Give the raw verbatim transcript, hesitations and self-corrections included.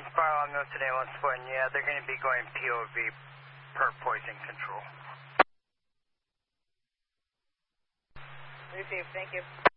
Spiral on Milton A one Sport, and yeah, they're going to be going P O V per poison control. Received, thank you.